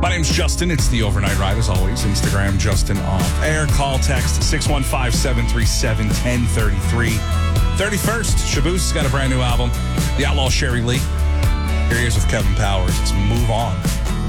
My name's Justin. It's the Overnight Ride, as always. Instagram, Justin Off Air. Call, text 615-737-1033. 31st, Shaboose got a brand new album. The Outlaw Sherry Lee. Here he is with Kevin Powers. Let's move on.